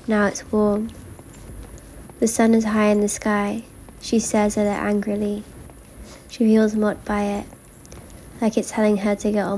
Now it's warm. The sun is high in the sky. She stares at it angrily. She feels mocked by it, like it's telling her to get on